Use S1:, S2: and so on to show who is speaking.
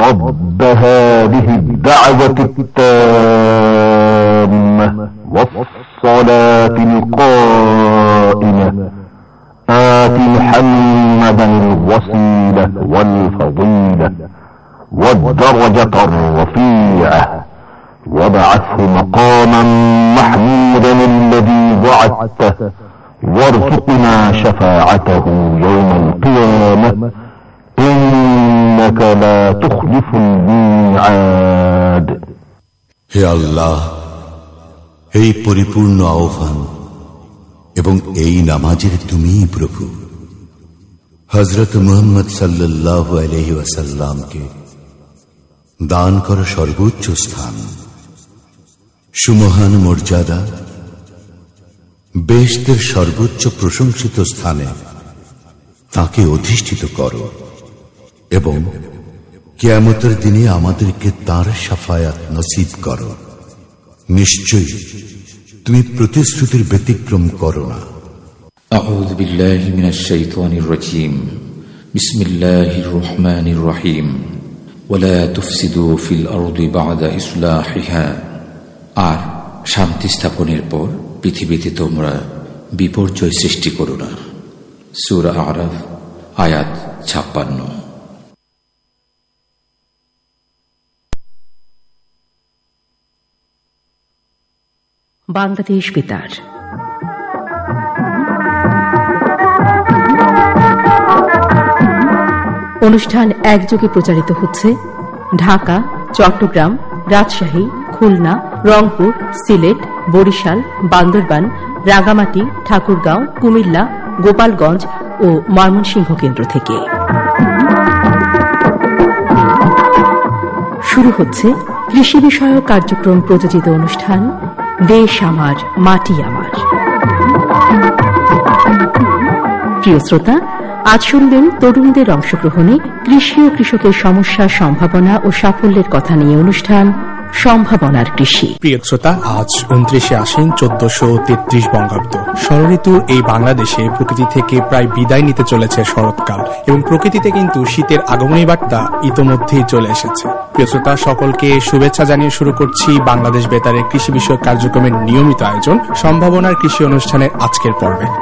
S1: رب هذه الدعوة التامة والصلاة القائمة آت محمدا الوسيلة والفضيلة والدرجة الرفيعة وابعثه مقاما محمودا الذي وعدته وارزقنا شفاعته يوم القيامة إنك لا تخلف الميعاد.
S2: হে আল্লাহ, এই পরিপূর্ণ আহ্বান এবং এই নামাজের তুমিই প্রভু। হযরত মুহাম্মদ সাল্লাল্লাহু আলাইহি ওয়াসাল্লামকে দান করা সর্বোচ্চ স্থান, সুমহান মর্যাদা, বেহেশতের সর্বোচ্চ প্রশংসিত স্থানে তাকে অধিষ্ঠিত করো এবং কিয়ামতের দিনে আমাদেরকে তার শাফায়াত নসিব করো। নিশ্চয়ই তুমি প্রতিশ্রুতির ব্যতিক্রম করো না।
S3: আউযু বিল্লাহি মিনাশ শাইতানির রাজীম। বিসমিল্লাহির রহমানির রহিম। ওয়ালা তুফসিদু ফিল আরদি বা'দা ইসলাহিহা। আর শান্তি স্থাপনের পর পৃথিবীতে তোমরা বিপর্যয় সৃষ্টি করো না। সূরা আরাফ আয়াত 56।
S4: বাংলাদেশ বেতার। অনুষ্ঠান একযোগে প্রচারিত হচ্ছে ঢাকা, চট্টগ্রাম, রাজশাহী, খুলনা, রংপুর, সিলেট, বরিশাল, বান্দরবান, রাঙ্গামাটি, ঠাকুরগাঁও, কুমিল্লা, গোপালগঞ্জ ও ময়মনসিংহ কেন্দ্র থেকে। শুরু হচ্ছে কৃষি বিষয়ক কার্যক্রম প্রযোজিত অনুষ্ঠান দেশ আমার মাটি আমার। প্রিয় শ্রোতা, আজ শুনবেন তরুণদের অংশগ্রহণে কৃষি ও কৃষকের সমস্যা, সম্ভাবনা ও সাফল্যের কথা নিয়ে অনুষ্ঠান সম্ভাবনার কৃষি।
S5: প্রিয় শ্রোতা, আজ 29শে আশ্বিন 1433 বঙ্গাব্দ। ষড়ঋতুর এই বাংলাদেশে প্রকৃতি থেকে প্রায় বিদায় নিতে চলেছে শরৎকাল এবং প্রকৃতিতে কিন্তু শীতের আগমনী বার্তা ইতোমধ্যেই চলে এসেছে। প্রিয় শ্রোতা, সকলকে শুভেচ্ছা জানিয়ে শুরু করছি বাংলাদেশ বেতারের কৃষি বিষয়ক কার্যক্রমের নিয়মিত আয়োজন সম্ভাবনার কৃষি অনুষ্ঠানের আজকের পর্বে।